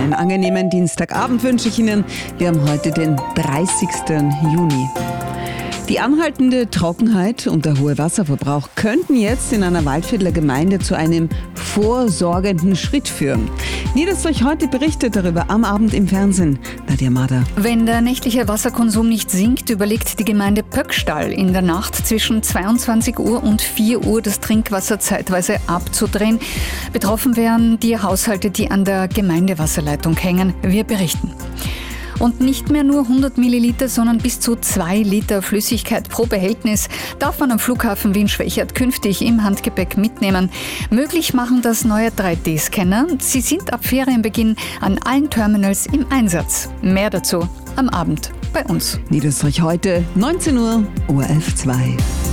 Einen angenehmen Dienstagabend wünsche ich Ihnen. Wir haben heute den 30. Juni. Die anhaltende Trockenheit und der hohe Wasserverbrauch könnten jetzt in einer Waldviertler Gemeinde zu einem vorsorgenden Schritt führen. Niederösterreich heute berichtet darüber am Abend im Fernsehen. Nadja Mader. Wenn der nächtliche Wasserkonsum nicht sinkt, überlegt die Gemeinde Pöckstall in der Nacht zwischen 22 Uhr und 4 Uhr das Trinkwasser zeitweise abzudrehen. Betroffen wären die Haushalte, die an der Gemeindewasserleitung hängen. Wir berichten. Und nicht mehr nur 100 Milliliter, sondern bis zu 2 Liter Flüssigkeit pro Behältnis darf man am Flughafen Wien-Schwechat künftig im Handgepäck mitnehmen. Möglich machen das neue 3D-Scanner. Sie sind ab Ferienbeginn an allen Terminals im Einsatz. Mehr dazu am Abend bei uns. Niederösterreich heute, 19 Uhr, ORF 2.